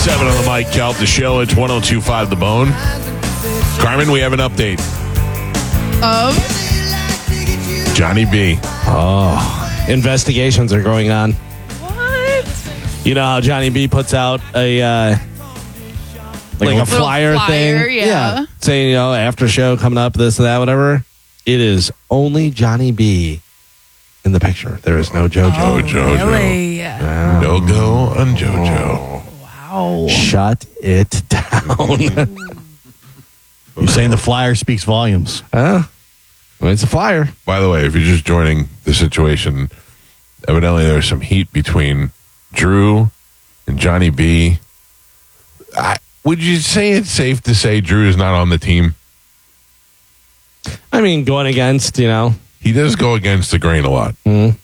7 on the Mike Calta Show. It's 102.5 The Bone. Carmen, we have an update. Of? Johnny B. Investigations are going on. What? You know how Johnny B puts out a Little flyer flyer, thing? yeah. Saying, after show coming up, this and that, whatever. It is only Johnny B in the picture. There is no JoJo. Oh, JoJo. Really? No go on JoJo. Wow. Shut it down. You're saying the flyer speaks volumes. Well, it's a flyer. By the way, if you're just joining the situation, evidently there's some heat between Drew and Johnny B. Would you say it's safe to say Drew is not on the team? I mean, going against, He does go against the grain a lot. Mhm.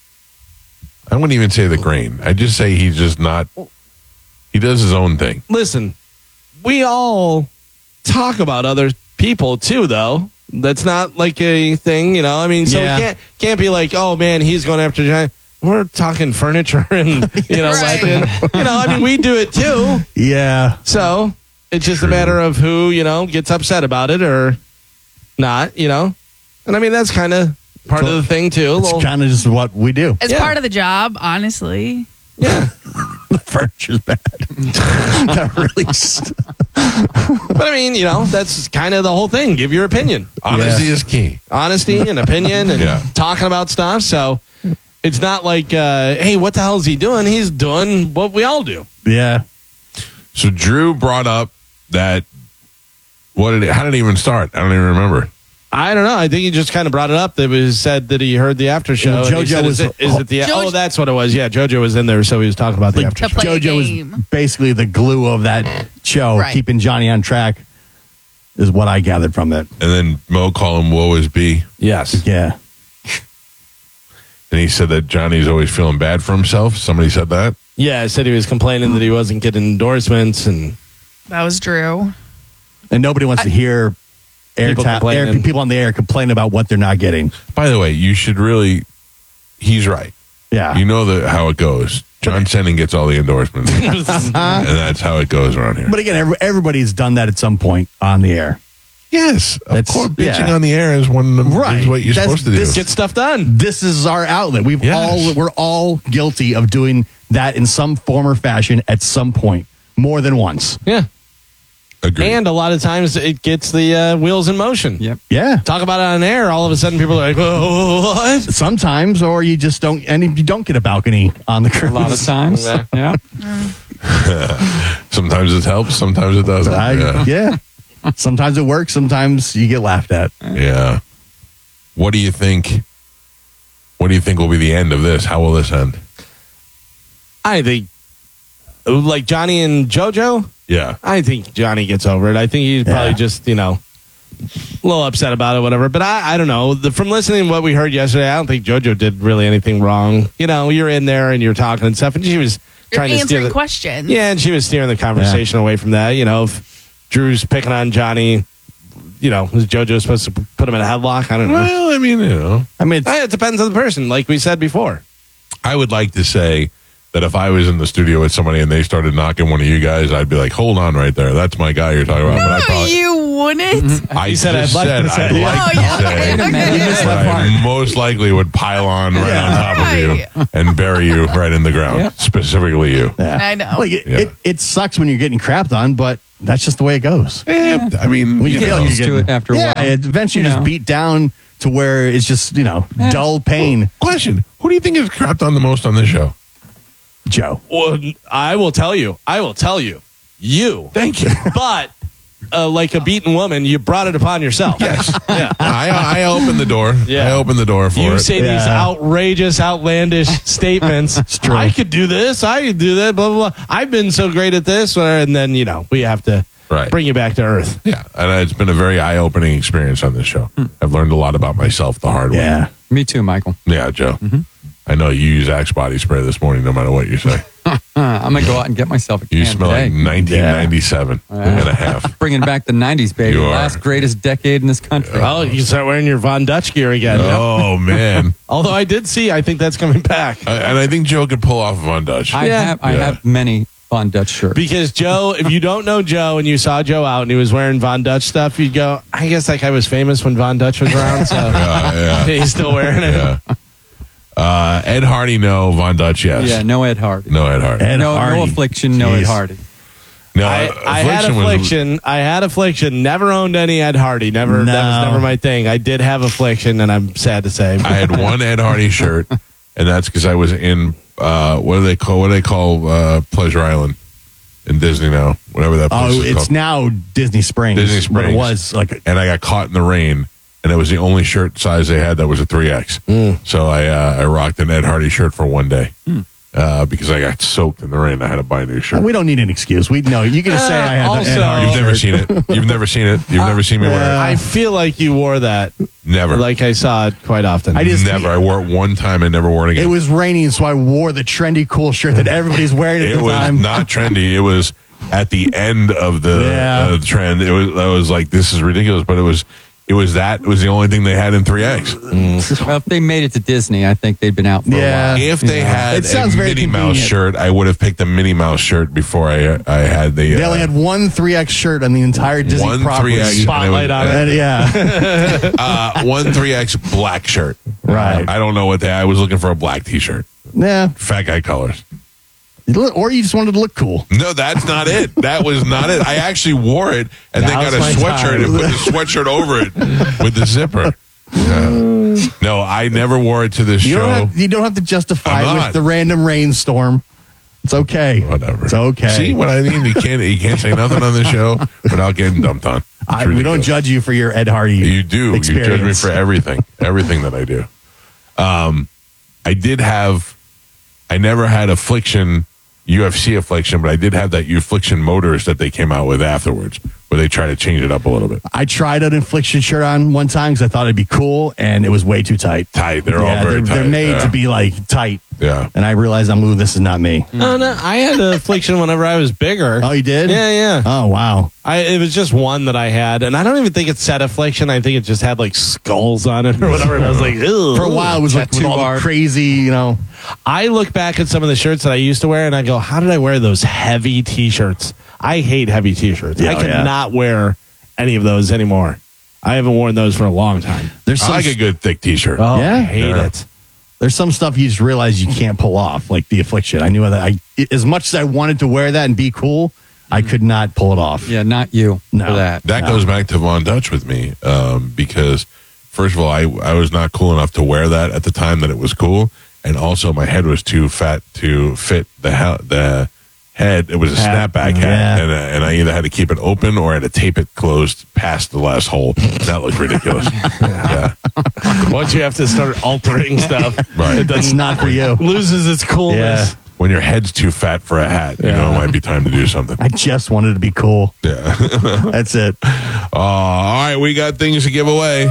I wouldn't even say the grain. I just say he's just not. He does his own thing. Listen, we all talk about other people too, though. That's not like a thing, I mean, so Yeah. it can't be like, oh man, he's going after Johnny. We're talking furniture and Right. legend. I mean, we do it too. Yeah. So it's just a matter of who gets upset about it or not. And I mean, that's kind of part of the thing too. It's kind of just what we do. It's Yeah. part of the job, honestly. Yeah. The furniture's bad. That really But I mean, that's kind of the whole thing. Give your opinion. Honesty is key. Honesty and opinion and Yeah. talking about stuff. So it's not like, hey, what the hell is he doing? He's doing what we all do. Yeah. So Drew brought up that. How did it even start? I don't even remember. I don't know. I think he just kind of brought it up. That was said that he heard the after show. Well, and he JoJo said, was- is it the? JoJo- Oh, that's what it was. Yeah, JoJo was in there, so he was talking about the Like, after To play a JoJo was game. basically the glue of that show, Right. keeping Johnny on track, is what I gathered from it. And then Mo called him "Woe is B," Yes. Yeah. and he said that Johnny's always feeling bad for himself. Somebody said that. Yeah, I said he was complaining that he wasn't getting endorsements and That was Drew. And nobody wants to hear People complaining. people on the air complain about what they're not getting. By the way, you should really. He's right. Yeah. You know how it goes. John Senning gets all the endorsements, and that's how it goes around here. But again, everybody's done that at some point on the air. Yes, of That's- course, bitching yeah. on the air is Right. is what you're That's- supposed to do. this get stuff done. This is our outlet. Yes. We're all guilty of doing that in some form or fashion at some point, more than once. Yeah. Agreed. And a lot of times it gets the wheels in motion. Yep. Yeah. Talk about it on air. All of a sudden people are like, oh, what? Sometimes, or you just don't, and you don't get a balcony on the cruise. A lot of times. Yeah. Yeah. Sometimes it helps, sometimes it doesn't. Yeah. Sometimes it works. Sometimes you get laughed at. Yeah. What do you think? What do you think will be the end of this? How will this end? I think, like Johnny and JoJo, Yeah. I think Johnny gets over it. I think he's probably just, a little upset about it, whatever. But I don't know. From listening to what we heard yesterday, I don't think JoJo did really anything wrong. You're in there and you're talking and stuff, and she was You're trying to steer answering the questions. Yeah, and she was steering the conversation away from that. If Drew's picking on Johnny, is JoJo supposed to put him in a headlock? I don't know. Well, I mean, I mean, It depends on the person, like we said before. I would like to say that if I was in the studio with somebody and they started knocking one of you guys, I'd be like, hold on right there. That's my guy you're talking about. But I No, probably, you wouldn't. I said just I'd like said to say. I'd like Oh, to yeah, say okay, okay. You missed that that I part. most likely would pile on right on top of you Right. and bury you right in the ground, Yeah. specifically you. yeah. I know. Like it sucks when you're getting crapped on, but that's just the way it goes. Yeah, I mean, When you feel know. you're used to it after a yeah, while. it eventually You just know. beat down to where it's just dull pain. Question: who do you think is crapped on the most on this show? Joe. Well, I will tell you. You. Thank you. But like a beaten woman, you brought it upon yourself. Yes. Yeah. I opened the door. Yeah. I opened the door for You it. say these Yeah. outrageous, outlandish statements. true. I could do this. I could do that. Blah, blah, blah. I've been so great at this. And then, we have to Right. bring you back to earth. Yeah, and it's been a very eye-opening experience on this show. I've learned a lot about myself the hard way. Yeah. Me too, Michael. Yeah, Joe. I know you use Axe body spray this morning, no matter what you say. I'm going to go out and get myself a can You smell like today. 1997 and a half. Bringing back the 90s, baby. You are. Last greatest decade in this country. Oh, you can start wearing your Von Dutch gear again. Oh, man. Although I think that's coming back. And I think Joe could pull off Von Dutch. I Yeah. have many Von Dutch shirt. Because Joe, if you don't know Joe and you saw Joe out and he was wearing Von Dutch stuff, you'd go, I guess that guy was famous when Von Dutch was around, so Yeah. he's still wearing it. Yeah. Ed Hardy, no. Von Dutch, yes. Yeah, no Ed Hardy. No Ed Hardy. Ed No Hardy. affliction, no Ed Jeez. Hardy. No, I had was- affliction. I had affliction. Never owned any Ed Hardy. Never. That was No. never my thing. I did have affliction, and I'm sad to say. I had one Ed Hardy shirt, and that's because I was in what do they call Pleasure Island in Disney now, whatever that place Oh, is it's called. now Disney Springs. Disney But Springs. it was like And I got caught in the rain, and it was the only shirt size they had that was a 3X. So I rocked an Ed Hardy shirt for one day because I got soaked in the rain. I had to buy a new shirt. we don't need an excuse. We know you can just say I had the Ed also- Hardy You've shirt. never seen it. You've never seen it. You've never seen me wear it. I feel like you wore that. Never. Like I saw it quite often. I just Never. I wore it one time and never wore it again. It was raining, so I wore the trendy cool shirt that everybody's wearing at It the was time. not trendy. It was at the end of the Yeah. trend. I was like, this is ridiculous, but it was the only thing they had in 3X. Well, if they made it to Disney, I think they'd been out for Yeah. a while. If they had It sounds a very Minnie Mouse convenient. shirt, I would have picked a Minnie Mouse shirt before I had the. They only had one 3X shirt on the entire Disney one property. 3X Spotlight on And, yeah, one 3X black shirt. Right. I don't know what I was looking for a black T-shirt. yeah. Fat guy colors. Or you just wanted to look cool. No, that's not it. That was not it. I actually wore it and then got a Now's my sweatshirt time. and put the sweatshirt over it with the zipper. No, I never wore it to this You show. don't have to justify I'm it not. with the random rainstorm. It's okay. Whatever. It's okay. See what I mean? You can't say nothing on the show without getting dumped on. It's We don't ridiculous. judge you for your Ed Hardy. You do. Experience. You judge me for everything that I do. I never had affliction, UFC affliction, but I did have that affliction motors that they came out with afterwards, where they try to change it up a little bit. I tried an Infliction shirt on one time because I thought it'd be cool, and it was way too tight. Tight. They're all very tight. They're made yeah. to be like tight. Yeah. And I realized this is not me. Oh, no, I had an affliction whenever I was bigger. Oh, you did? Yeah. Oh, wow. It was just one that I had, and I don't even think it said affliction. I think it just had like skulls on it or whatever. And I was like, ew. For a while, it was like with Tattoo all the art. crazy, I look back at some of the shirts that I used to wear, and I go, how did I wear those heavy T-shirts? I hate heavy T-shirts. Yeah, I cannot wear any of those anymore. I haven't worn those for a long time. There's I some, like a good thick T-shirt. Oh, Yeah? I hate Yeah. it. there's some stuff you just realize you can't pull off, like the Affliction. I knew that as much as I wanted to wear that and be cool, I could not pull it off. Yeah, not you No. for that. That goes back to Von Dutch with me because, first of all, I was not cool enough to wear that at the time that it was cool, and also my head was too fat to fit the head. It was a Hat. snapback hat, Yeah. and I either had to keep it open or I had to tape it closed past the last hole. That looked ridiculous. Yeah, Once you have to start altering stuff, right. it That's doesn't not for you. loses its coolness. Yeah. When your head's too fat for a hat, you know, it might be time to do something. I just wanted to be cool. Yeah. That's it. All right, we got things to give away.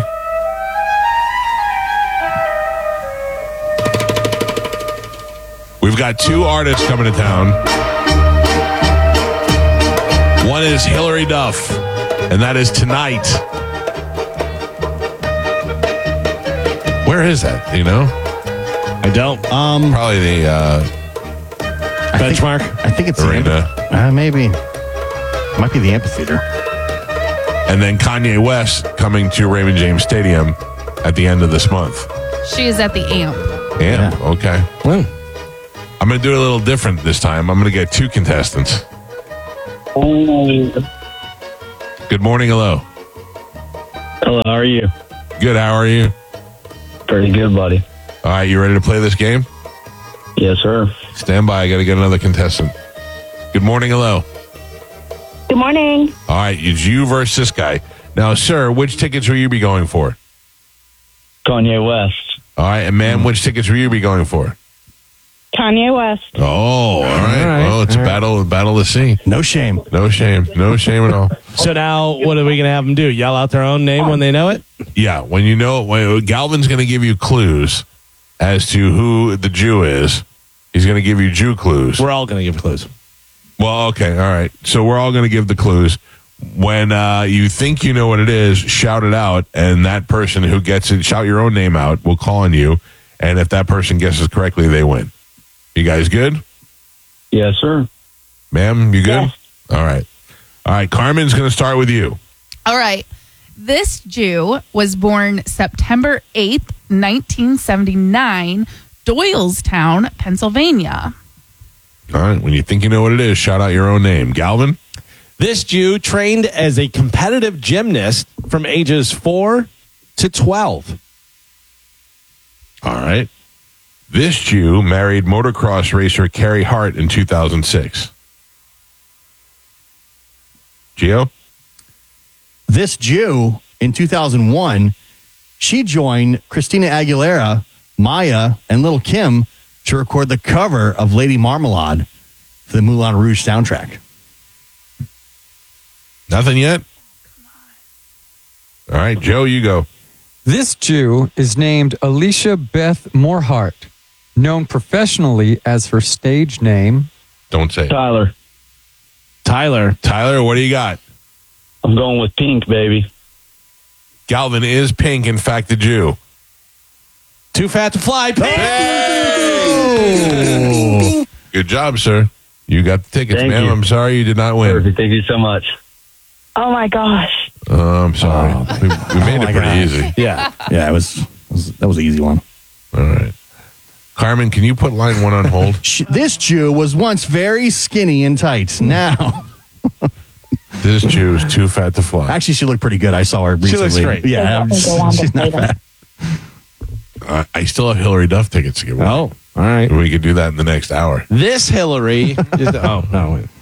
We've got two artists coming to town. One is Hillary Duff, and that is tonight. Where is that? Do you know? I don't. Probably the Benchmark. I think it's arena. maybe. It might be the amphitheater. And then Kanye West coming to Raymond James Stadium at the end of this month. She is at the amp. Yeah, okay. Well, I'm going to do it a little different this time. I'm going to get two contestants. Good morning. Hello. Hello, how are you? Good. How are you? Pretty good, buddy. All right. You ready to play this game? Yes, sir. Stand by. I got to get another contestant. Good morning. Hello. Good morning. All right. It's you versus this guy. Now, sir, which tickets will you be going for? Kanye West. All right. And ma'am, which tickets will you be going for? Kanye West. Oh, all right. right, Well, it's a battle to see. No shame. No shame. No shame at all. so now what are we going to have them do? Yell out their own name when they know it? Yeah, when you know, when Galvin's going to give you clues as to who the Jew is. He's going to give you Jew clues. We're all going to give clues. Well, okay, all right. So we're all going to give the clues. When you think you know what it is, shout it out, and that person who gets it, shout your own name out. We'll call on you, and if that person guesses correctly, they win. You guys good? Yes, sir. Ma'am, you good? Yes. All right. All right. Carmen's going to start with you. All right. This Jew was born September 8th, 1979, Doylestown, Pennsylvania. All right. When you think you know what it is, shout out your own name. Galvin? This Jew trained as a competitive gymnast from ages 4 to 12. All right. This Jew married motocross racer Carrie Hart in 2006. Gio? This Jew in 2001, she joined Christina Aguilera, Maya, and Lil' Kim to record the cover of Lady Marmalade for the Moulin Rouge soundtrack. Nothing yet? All right. Joe, you go. This Jew is named Alicia Beth Morhart, known professionally as her stage name. Don't say it. Tyler. Tyler, what do you got? I'm going with Pink, baby. Galvin is Pink, in fact, the Jew. Too fat to fly. Good job, sir. You got the tickets, Thank ma'am. you. I'm sorry you did not win. Perfect. Thank you so much. Oh my gosh. I'm sorry. We made it my pretty gosh. easy. Yeah. Yeah, that was an easy one. All right. Carmen, can you put line 1 on hold? This Jew was once very skinny and tight. Now, This Jew is too fat to fly. actually, she looked pretty good. I saw her recently. looks great. Yeah, she's not fat. I still have Hillary Duff tickets to give away. Oh, all right. We could do that in the next hour. This Hillary. Oh, no. Wait.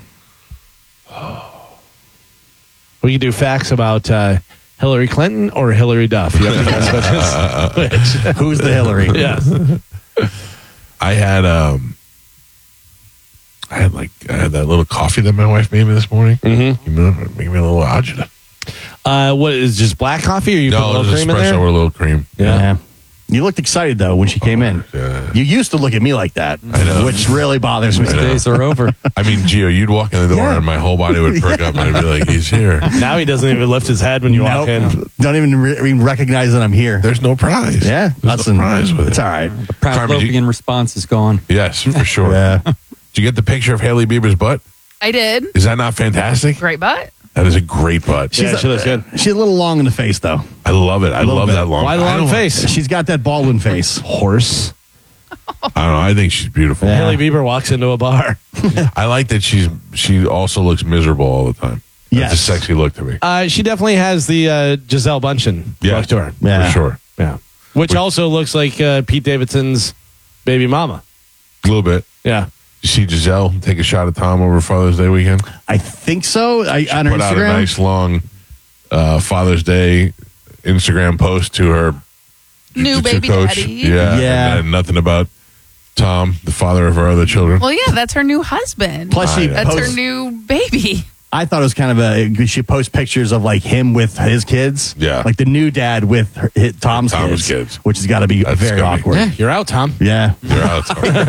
We could do facts about Hillary Clinton or Hillary Duff. You have to guess which. Who's the Hillary? Yeah. I had that little coffee that my wife made me this morning. Mm-hmm. Make me a little agita. What is just black coffee, or you put a No, little it was cream in espresso there? with a little cream. Yeah. You looked excited, though, when she came in. Yeah. You used to look at me like that, I know. which really bothers me. I know. Days are over. I mean, Gio, you'd walk in the door Yeah. and my whole body would perk up and I'd be like, he's here. Now he doesn't even lift his head when you walk in. Nope. Don't even recognize that I'm here. There's no prize. Yeah, There's no prize with it's it. all right. Pavlovian response is gone. Yes, for sure. Yeah. Did you get the picture of Haley Bieber's butt? I did. Is that not fantastic? Great butt. That is a great butt. Yeah, she looks good. She's a little long in the face, though. I love it. I little love bit. that long. Why the I long don't- face? She's got that Baldwin face. Horse. I don't know. I think she's beautiful. Yeah. Haley Bieber walks into a bar. I like that she also looks miserable all the time. That's Yes. a sexy look to me. She definitely has the Giselle Bundchen look to her. Yeah. For sure. Yeah. Which also looks like Pete Davidson's baby mama. A little bit. Yeah. You see Giselle take a shot at Tom over Father's Day weekend? I think so. On her Put out a Instagram. nice long Father's Day Instagram post to her New jiu-jitsu baby coach. daddy. Yeah. Yeah. And nothing about Tom, the father of her other children. Well, yeah, that's her new husband. Plus, she That's her posts, new baby. I thought it was kind of she posts pictures of like him with his kids. Yeah. Like the new dad with Tom's kids, which has got to be That's very gonna be- awkward. Yeah, you're out, Tom. Yeah. You're out.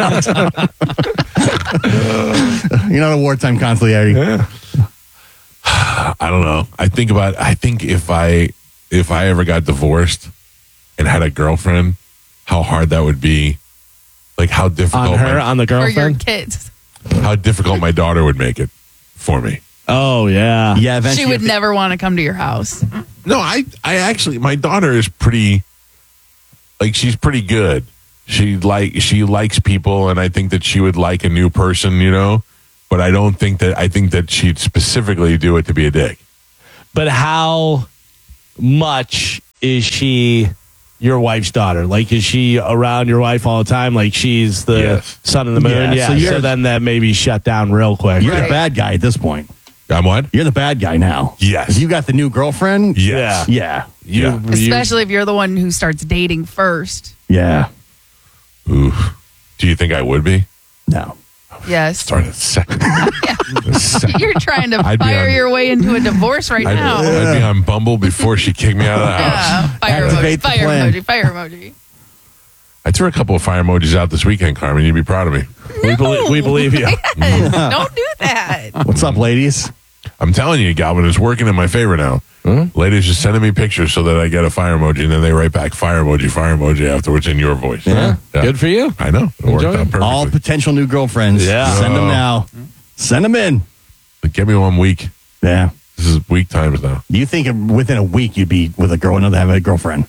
You're not a wartime consigliere. I don't know. I think if I ever got divorced and had a girlfriend, how hard that would be. Like how difficult On her, on the For your girlfriend. kids. how difficult my daughter would make it for me. Oh, yeah. Yeah, eventually. She would never want to come to your house. No, I actually my daughter is pretty she's pretty good. She likes people and I think that she would like a new person, you know. But I think that she'd specifically do it to be a dick. But how much is she your wife's daughter? Like, is she around your wife all the time? Like, she's the Yes. sun and the moon? Yeah, Yeah. so So, then that maybe shut down real quick. You're Right. the bad guy at this point. I'm what? You're the bad guy now. Yes. If you got the new girlfriend. Yes. Yeah. Yeah. Especially if you're the one who starts dating first. Yeah. Oof. Do you think I would be? No. Yes. Start at second. You're trying to I'd be fire on- your way into a divorce right now. I'd be on Bumble before she kicked me out of the house. Yeah. Fire emoji. Activate the Fire plan. emoji. Fire emoji. I threw a couple of fire emojis out this weekend, Carmen. You'd be proud of me. We believe you. Yes. Don't do that. What's up, ladies? I'm telling you, Galvin, it's working in my favor now. Ladies just sending me pictures so that I get a fire emoji, and then they write back fire emoji afterwards in your voice. Yeah. Good for you. I know. It worked Enjoy out it. perfectly. All potential new girlfriends. Yeah. Send them now. Send them in. Like, give me 1 week. Yeah. This is week times now. Do you think within a week you'd be with a girl and have a girlfriend?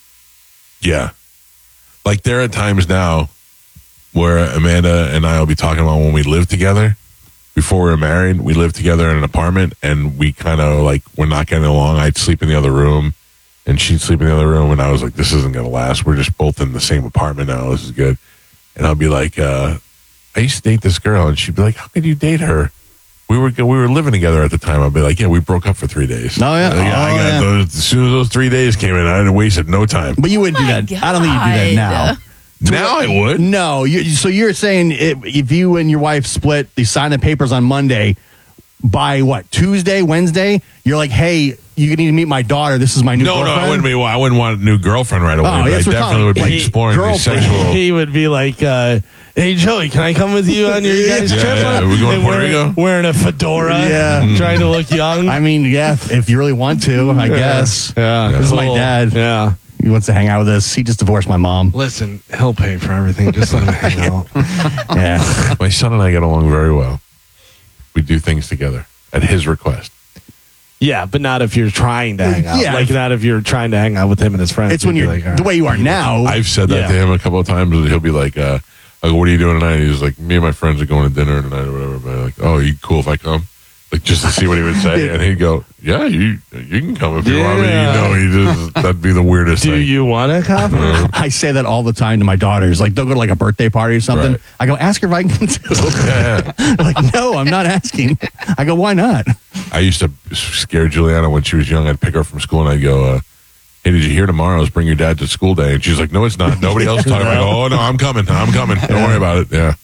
Yeah. Like, there are times now where Amanda and I will be talking about when we lived together. Before we were married, we lived together in an apartment, and we kind of, like, we're not getting along. I'd sleep in the other room, and she'd sleep in the other room, and I was like, this isn't going to last. We're just both in the same apartment now. This is good. And I'll be like, I used to date this girl, and she'd be like, how could you date her? We were living together at the time. I'd be like, yeah, we broke up for 3 days. Oh, yeah. I got those, as soon as those 3 days came in, I wasted no time. But you wouldn't do that. I don't think you'd do that now. Now I would. No. So you're saying if you and your wife split, you sign the papers on Monday, by what, Tuesday, Wednesday, you're like, hey, you need to meet my daughter. This is my new girlfriend. No, I wouldn't want a new girlfriend right away. Oh, But I that's what definitely would be exploring the sexual. He would be like, hey, Joey, can I come with you on your guys' trip? Yeah. Are we going to Puerto Rico? Wearing a fedora, trying to look young. I mean, yeah, if you really want to, I guess. Yeah. This is my dad. Yeah. He wants to hang out with us. He just divorced my mom. Listen, he'll pay for everything. Just let him hang out. Yeah. My son and I get along very well. We do things together at his request. Yeah, but not if you're trying to hang out. Yeah. Like, not if you're trying to hang out with him and his friends. It's when You'd you're be like, the way you are now. I've said that to him a couple of times. And he'll be like, I go, what are you doing tonight? He's like, me and my friends are going to dinner tonight or whatever. But I'm like, oh, you cool if I come? Like, just to see what he would say. And he'd go, yeah, you can come if you want me. That'd be the weirdest Do thing. you want to come? I say that all the time to my daughters. Like, they'll go to like a birthday party or something. Right. I go, ask her if I can come too. Yeah. Like, no, I'm not asking. I go, why not? I used to scare Juliana when she was young. I'd pick her up from school and I'd go, hey, did you hear tomorrow's bring your dad to school day? And she's like, no, it's not. Nobody else talking. I go, oh, no, I'm coming. Don't worry about it. Yeah.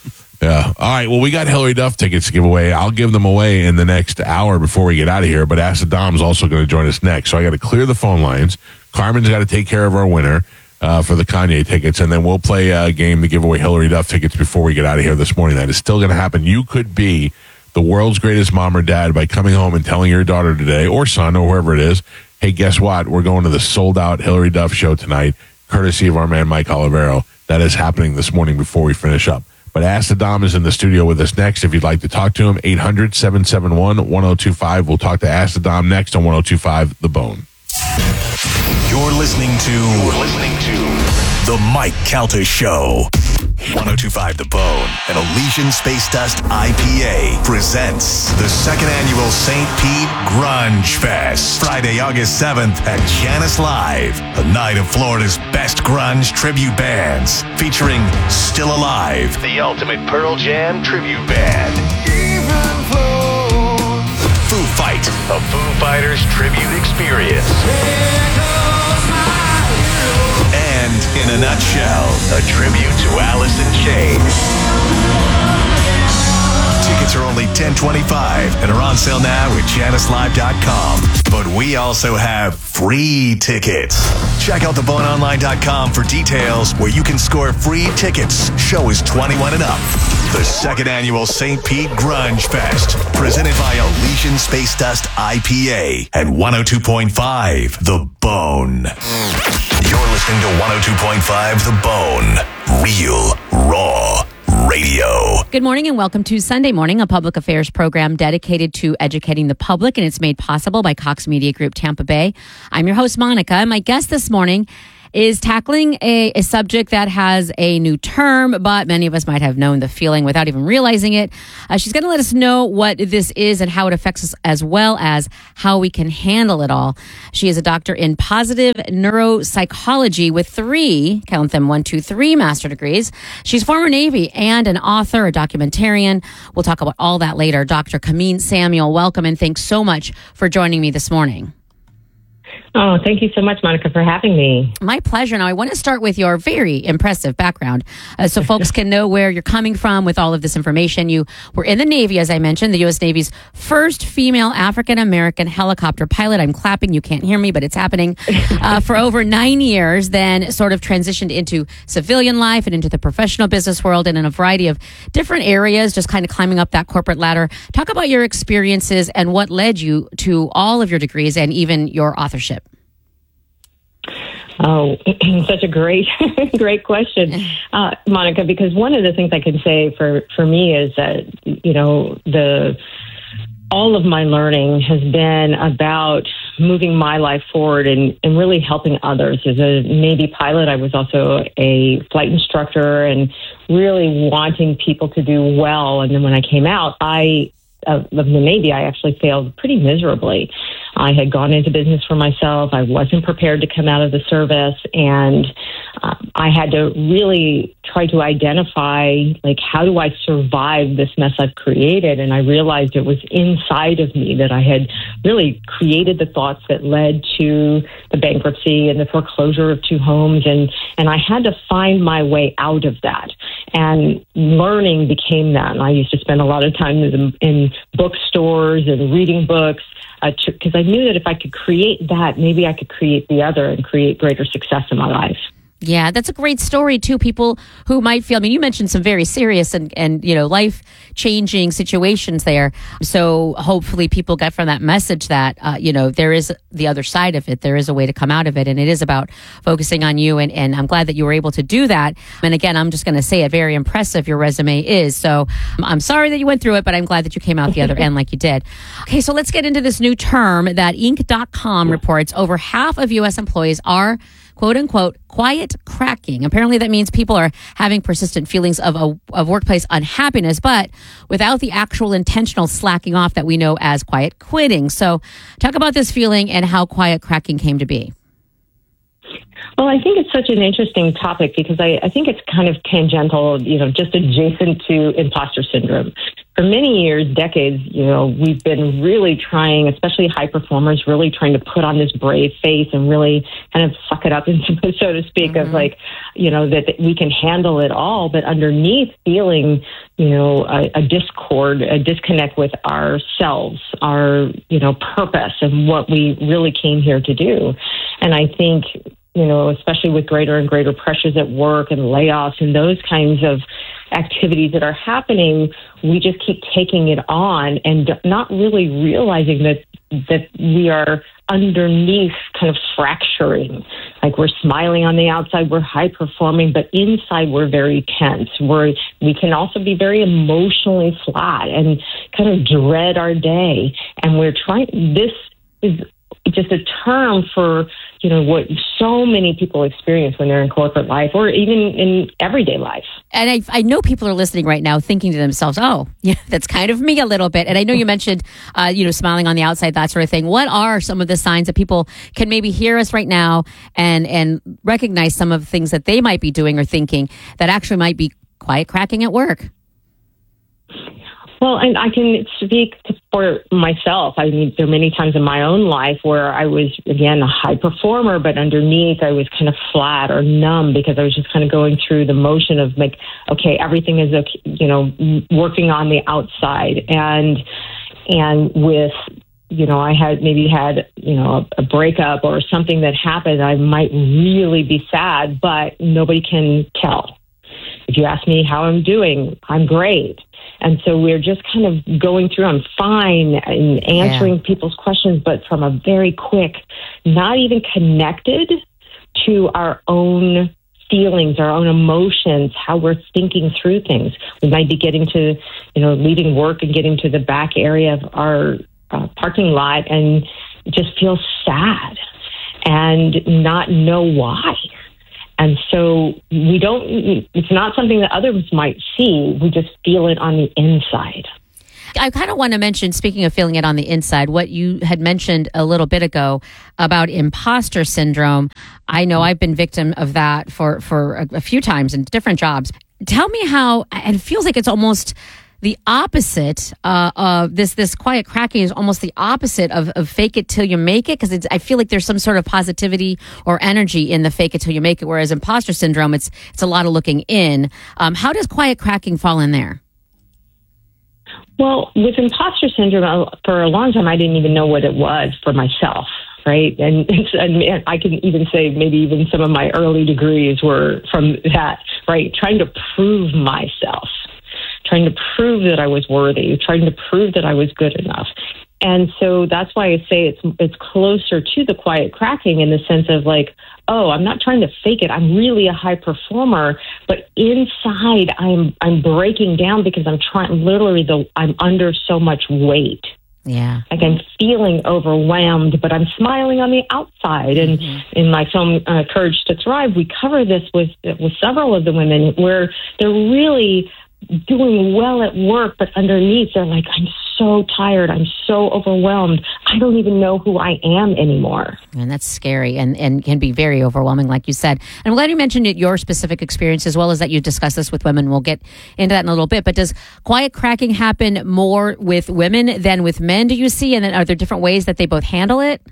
Yeah. All right. Well, we got Hillary Duff tickets to give away. I'll give them away in the next hour before we get out of here. But Ask the Dom's also going to join us next. So I got to clear the phone lines. Carmen's got to take care of our winner for the Kanye tickets. And then we'll play a game to give away Hillary Duff tickets before we get out of here this morning. That is still going to happen. You could be the world's greatest mom or dad by coming home and telling your daughter today or son or whoever it is, hey, guess what? We're going to the sold-out Hillary Duff show tonight, courtesy of our man Mike Olivero. That is happening this morning before we finish up. But Ask the Dom is in the studio with us next. If you'd like to talk to him, 800-771-1025. We'll talk to Ask the Dom next on 1025 The Bone. You're listening to The Mike Calta Show. 1025 The Bone and Elysian Space Dust IPA presents the second annual St. Pete Grunge Fest. Friday, August 7th at Janice Live. A night of Florida's best grunge tribute bands featuring Still Alive, the ultimate Pearl Jam tribute band. Foo Fight, a Foo Fighters tribute experience. And in a nutshell, a tribute to Alice in Chains. Tickets are only $10.25 and are on sale now at JaniceLive.com. But we also have free tickets. Check out theboneonline.com for details where you can score free tickets. Show is 21 and up. The second annual St. Pete Grunge Fest, presented by Elysian Space Dust IPA at 102.5 The Bone. You're listening to 102.5 The Bone. Real, raw radio. Good morning and welcome to Sunday Morning, a public affairs program dedicated to educating the public, and it's made possible by Cox Media Group Tampa Bay. I'm your host, Monica, and my guest this morning is tackling a subject that has a new term, but many of us might have known the feeling without even realizing it. She's going to let us know what this is and how it affects us, as well as how we can handle it all. She is a doctor in positive neuropsychology with 3 master degrees. She's former Navy and an author, a documentarian. We'll talk about all that later. Dr. Kameen Samuel, welcome, and thanks so much for joining me this morning. Oh, thank you so much, Monica, for having me. My pleasure. Now, I want to start with your very impressive background so folks can know where you're coming from with all of this information. You were in the Navy, as I mentioned, the U.S. Navy's first female African-American helicopter pilot. I'm clapping. You can't hear me, but it's happening. For over 9 years, then sort of transitioned into civilian life and into the professional business world and in a variety of different areas, just kind of climbing up that corporate ladder. Talk about your experiences and what led you to all of your degrees and even your authorship. Oh, such a great question, Monica, because one of the things I can say for me is that, all of my learning has been about moving my life forward and really helping others. As a Navy pilot, I was also a flight instructor and really wanting people to do well. And then when I came out, of the Navy, I actually failed pretty miserably. I had gone into business for myself. I wasn't prepared to come out of the service. And I had to really try to identify, how do I survive this mess I've created? And I realized it was inside of me that I had really created the thoughts that led to the bankruptcy and the foreclosure of 2 homes. And I had to find my way out of that. And learning became that. And I used to spend a lot of time in bookstores and reading books because I knew that if I could create that, maybe I could create the other and create greater success in my life. Yeah, that's a great story too. People who might feel, you mentioned some very serious and life-changing situations there. So hopefully people get from that message that, there is the other side of it. There is a way to come out of it. And it is about focusing on you. And I'm glad that you were able to do that. And again, I'm just going to say it, very impressive your resume is. So I'm sorry that you went through it, but I'm glad that you came out the other end like you did. Okay, so let's get into this new term that Inc.com reports over half of U.S. employees are quote unquote, quiet cracking. Apparently that means people are having persistent feelings of workplace unhappiness, but without the actual intentional slacking off that we know as quiet quitting. So talk about this feeling and how quiet cracking came to be. Well, I think it's such an interesting topic because I think it's kind of tangential, just adjacent to imposter syndrome. For many years, decades, we've been really trying, especially high performers, really trying to put on this brave face and really kind of suck it up, so to speak, of that we can handle it all. But underneath feeling, a discord, a disconnect with ourselves, our, purpose and what we really came here to do. And I think, especially with greater and greater pressures at work and layoffs and those kinds of activities that are happening, we just keep taking it on and not really realizing that we are underneath kind of fracturing. Like we're smiling on the outside, we're high performing, but inside we're very tense. We can also be very emotionally flat and kind of dread our day. And this is just a term for, what so many people experience when they're in corporate life or even in everyday life. And I know people are listening right now thinking to themselves, oh, yeah, that's kind of me a little bit. And I know you mentioned, smiling on the outside, that sort of thing. What are some of the signs that people can maybe hear us right now and recognize some of the things that they might be doing or thinking that actually might be quiet cracking at work? Well, and I can speak for myself. I mean, there are many times in my own life where I was, again, a high performer, but underneath I was kind of flat or numb because I was just kind of going through the motion of okay, everything is, working on the outside. And with, I had a breakup or something that happened, I might really be sad, but nobody can tell. If you ask me how I'm doing, I'm great. And so we're just kind of going through, I'm fine, and answering people's questions, but from a very quick, not even connected to our own feelings, our own emotions, how we're thinking through things. We might be getting to, leaving work and getting to the back area of our parking lot and just feel sad and not know why. And so it's not something that others might see. We just feel it on the inside. I kind of want to mention, speaking of feeling it on the inside, what you had mentioned a little bit ago about imposter syndrome. I know I've been victim of that for a few times in different jobs. Tell me how, and it feels like it's almost the opposite of this quiet cracking is almost the opposite of fake it till you make it, because I feel like there's some sort of positivity or energy in the fake it till you make it, whereas imposter syndrome, it's a lot of looking in. How does quiet cracking fall in there? Well, with imposter syndrome, for a long time, I didn't even know what it was for myself, right? And I can even say maybe even some of my early degrees were from that, right? Trying to prove myself. Trying to prove that I was worthy, trying to prove that I was good enough. And so that's why I say it's closer to the quiet cracking in the sense of like, oh, I'm not trying to fake it. I'm really a high performer, but inside I'm breaking down because I'm under so much weight. Yeah. Like I'm feeling overwhelmed, but I'm smiling on the outside. And in my film, Courage to Thrive, we cover this with several of the women where they're really doing well at work, but underneath they're like, I'm so tired. I'm so overwhelmed. I don't even know who I am anymore. And that's scary and can be very overwhelming, like you said. And I'm glad you mentioned your specific experience as well as that you discussed this with women. We'll get into that in a little bit. But does quiet cracking happen more with women than with men, do you see? And then are there different ways that they both handle it?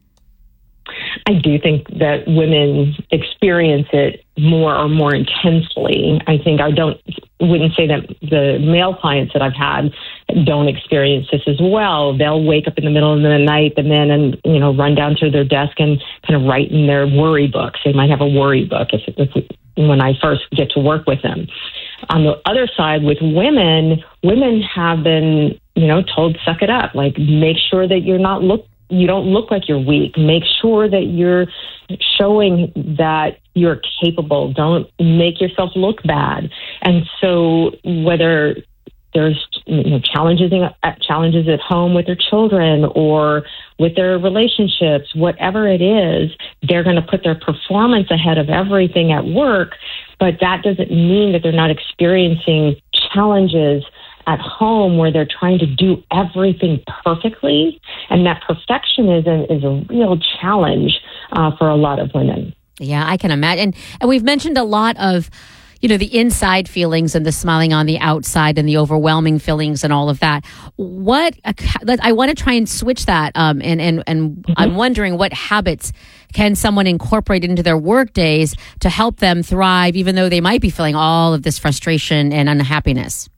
I do think that women experience it more intensely. I think wouldn't say that the male clients that I've had don't experience this as well. They'll wake up in the middle of the night, the men, and run down to their desk and kind of write in their worry books. They might have a worry book when I first get to work with them. On the other side, with women have been told, suck it up, like make sure that you don't look like you're weak. Make sure that you're showing that you're capable. Don't make yourself look bad. And so whether there's challenges at home with their children or with their relationships, whatever it is, they're going to put their performance ahead of everything at work. But that doesn't mean that they're not experiencing challenges at home where they're trying to do everything perfectly. And that perfectionism is a real challenge for a lot of women. Yeah, I can imagine. And we've mentioned a lot of, the inside feelings and the smiling on the outside and the overwhelming feelings and all of that. I want to try and switch that. And I'm wondering what habits can someone incorporate into their work days to help them thrive, even though they might be feeling all of this frustration and unhappiness?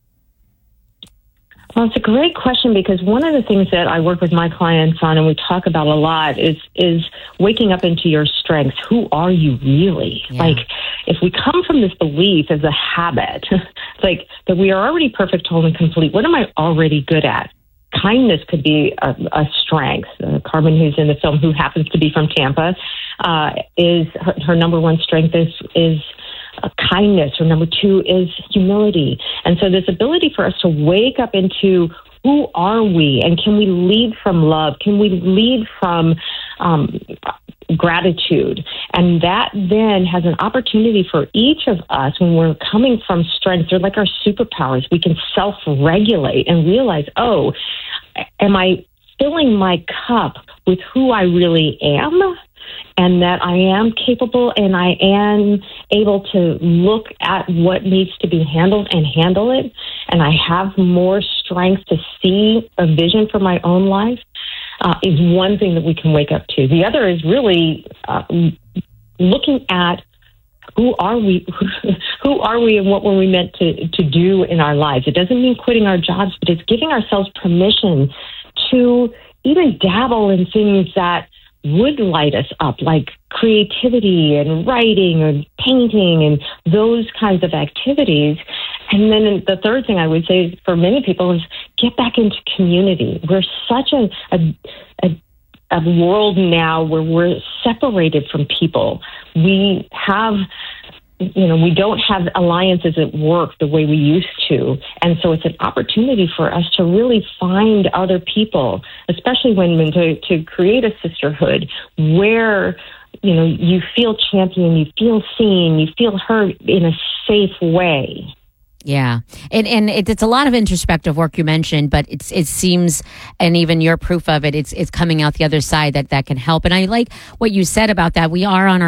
Well, it's a great question because one of the things that I work with my clients on and we talk about a lot is waking up into your strengths. Who are you really? Yeah. Like, if we come from this belief as a habit, like that we are already perfect, whole, and complete, what am I already good at? Kindness could be a strength. Carmen, who's in the film, who happens to be from Tampa, is her number one strength is kindness. Or number two is humility. And so this ability for us to wake up into who are we, and can we lead from love? Can we lead from gratitude? And that then has an opportunity for each of us when we're coming from strength. They're like our superpowers. We can self-regulate and realize, oh, am I filling my cup with who I really am? And that I am capable and I am able to look at what needs to be handled and handle it. And I have more strength to see a vision for my own life is one thing that we can wake up to. The other is really looking at who are we and what were we meant to do in our lives. It doesn't mean quitting our jobs, but it's giving ourselves permission to even dabble in things that would light us up, like creativity and writing and painting and those kinds of activities. And then the third thing I would say for many people is get back into community. We're such a world now where we're separated from people. We have we don't have alliances at work the way we used to. And so it's an opportunity for us to really find other people, especially women, to create a sisterhood where, you feel championed, you feel seen, you feel heard in a safe way. Yeah. And it's a lot of introspective work you mentioned, but it seems, and even your proof of it, it's coming out the other side that can help. And I like what you said about that. We are on our